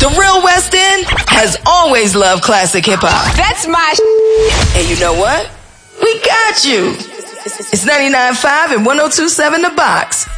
The real West End has always loved classic hip hop. That's my And you know what? We got you. It's 99.5 and 102.7 The Box.